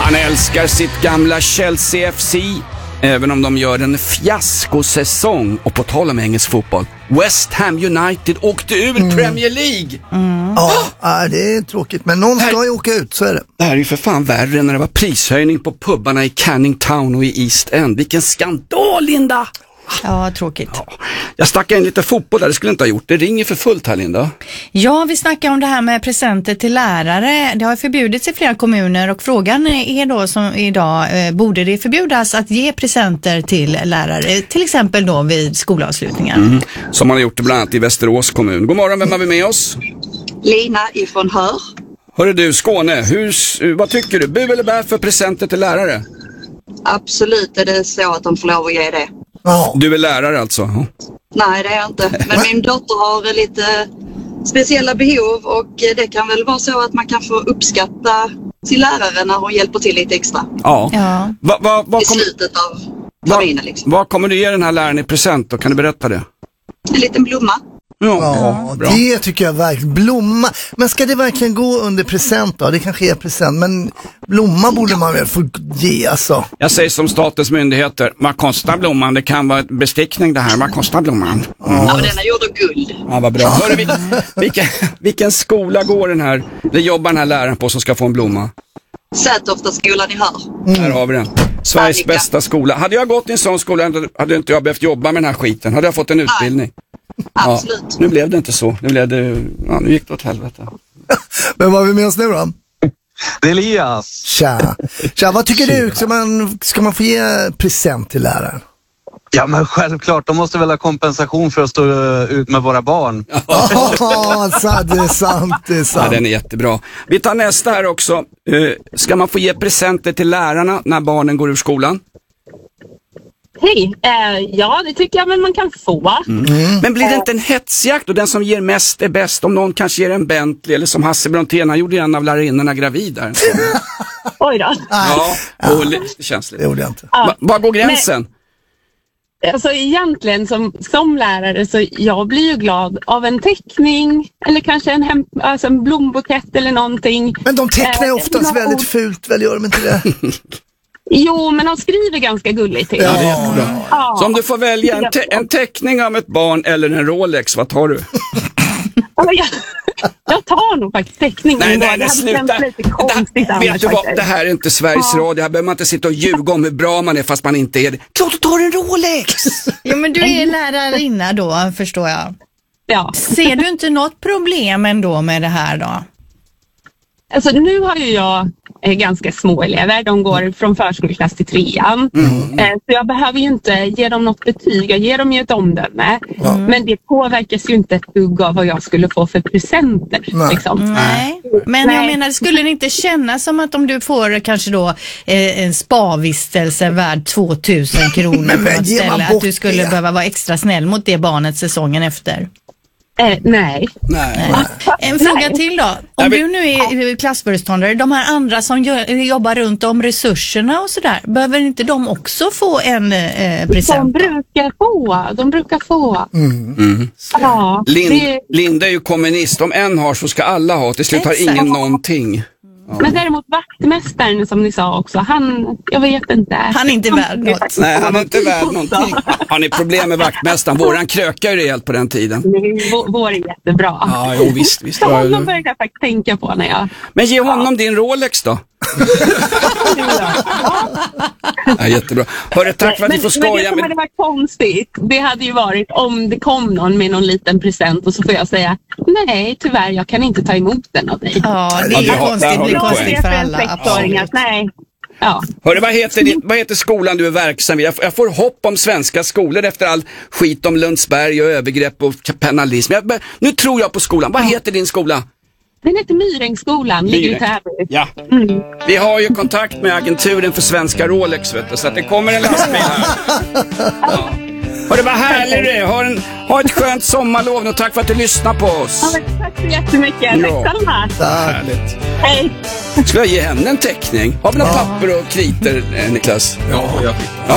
Han älskar sitt gamla Chelsea FC, även om de gör en fiaskosäsong. Och på tal om engelsk fotboll, West Ham United åkte ur Premier League. Ja, det är tråkigt, men någon ska ju åka ut, så är det. Det här är ju för fan värre när det var prishöjning på pubbarna i Canning Town och i East End. Vilken skandal, Linda! Ja, tråkigt. Ja. Jag stackade in lite fotboll där, det skulle inte ha gjort. Det ringer för fullt här, Linda. Ja, vi snackar om det här med presenter till lärare. Det har förbjudits i flera kommuner och frågan är då som idag, borde det förbjudas att ge presenter till lärare? Till exempel då vid skolavslutningar. Som man har gjort det bland annat i Västerås kommun. God morgon, vem har vi med oss? Lina ifrån Hör. Hörru du, Skåne, vad tycker du? Bu eller bär för presenter till lärare? Absolut är det så att de får lov att ge det. Ja. Du är lärare alltså? Ja. Nej, det är jag inte. Men min dotter har lite speciella behov och det kan väl vara så att man kan få uppskatta sin lärare när hon hjälper till lite extra. Ja. I slutet av terminen liksom. Vad kommer du ge den här läraren i present då? Kan du berätta det? En liten blomma. Ja, bra. det tycker jag verkligen. Blomma. Men ska det verkligen gå under present då? Det kanske är present, men blomma borde man väl få ge alltså. Jag säger som statens myndigheter, vad kostar blomman? Det kan vara bestickning det här, vad kostar blomman? Ja, den är gjord av guld. Ja, vad bra. Hörru, vilken skola går den här, eller jobbar den här läraren på som ska få en blomma? Sätoftaskolan i Hör. Här har vi den. Sveriges bästa skola. Hade jag gått i en sån skola hade inte jag behövt jobba med den här skiten. Hade jag fått en utbildning. Absolut. Ja, nu blev det inte så. Nu gick det åt helvete. Men vad har vi med oss nu då? Det är Elias. Tja, vad tycker du? Ska man få ge present till läraren? Ja, men självklart. De måste väl ha kompensation för att stå ut med våra barn. Det är sant. Ja, den är jättebra. Vi tar nästa här också. Ska man få ge presenter till lärarna när barnen går ur skolan? Hej, ja det tycker jag men man kan få. Men blir det inte en hetsjakt och den som ger mest är bäst? Om någon kanske ger en Bentley eller som Hasse Brontén, han gjorde en av lärarinnorna gravid där. Oj då. Ja, känsligt. Det gjorde jag inte. Var går gränsen? Alltså egentligen som lärare så jag blir ju glad av en teckning eller kanske en blombukett eller någonting. Men de tecknar ju oftast väldigt fult, väl gör de inte det? Jo, men de skriver ganska gulligt till. Ja, det är jättebra. Ja. Så om du får välja en teckning av ett barn eller en Rolex, vad tar du? Jag tar nog faktiskt teckningen. Nej, sluta. Vet du vad, det här är inte Sveriges Radio. Här behöver man inte sitta och ljuga om hur bra man är fast man inte är det. Klart du tar en Rolex! Ja, men du är lärarinna då, förstår jag. Ja. Ser du inte något problem ändå med det här då? Alltså nu har ju jag ganska små elever. De går från förskoleklass till 3:an. Så jag behöver ju inte ge dem något betyg. Jag ger dem ju ett omdöme. Men det påverkas ju inte ett dugg av vad jag skulle få för presenter. Liksom. Nej. Men jag menar, skulle det inte kännas som att om du får kanske då en spavistelse värd 2000 kronor på ett ställe, att du skulle behöva vara extra snäll mot det barnet säsongen efter? Nej. En fråga till då. Om du nu är klassföreståndare, de här andra som jobbar runt om resurserna och sådär, behöver inte de också få en present? De brukar få. Ja, Linda är ju kommunist. Om en har så ska alla ha. Till slut har ingen någonting. Ja. Men däremot vaktmästaren som ni sa också, jag vet inte. Han är inte värd något. Nej, han är inte värd någonting. Har ni problem med vaktmästaren? Våran krökar ju rejält på den tiden. Vår är jättebra. Ja, jo, visst. Så honom började jag faktiskt tänka på när jag... Men ge honom din Rolex då. Ja, jättebra. Hörru, tack för att ni får skoja. Men det hade varit konstigt. Det hade ju varit om det kom någon med någon liten present och så får jag säga nej, tyvärr, jag kan inte ta emot den av dig. Ja, det är konstigt. Det blir konstigt för alla. Nej. Ja. Hörru, vad heter skolan du är verksam i? Jag får hopp om svenska skolor efter all skit om Lundsberg och övergrepp och penalism. Nu tror jag på skolan. Vad heter din skola? Den heter Myrängsskolan, ligger i Täby. Ja. Vi har ju kontakt med agenturen för svenska Rolex, vet du, så att det kommer en lastbil här. Ja. Hörru, vad härligt det är. Ha ett skönt sommarlov och tack för att du lyssnar på oss. Ja, tack så jättemycket. Detsamma. Härligt. Hej. Ska jag ge henne en teckning? Har vi några papper och kriter, Niklas? Ja, jag